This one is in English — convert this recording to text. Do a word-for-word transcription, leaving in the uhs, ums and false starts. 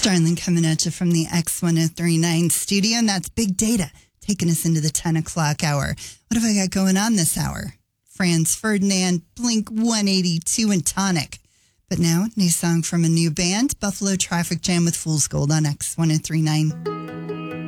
Starling coming at you from the X ten thirty-nine studio, and that's Big Data taking us into the ten o'clock hour. What have I got going on this hour? Franz Ferdinand, Blink one eighty-two, and Tonic. But now, new song from a new band, Buffalo Traffic Jam with Fool's Gold on X ten thirty-nine.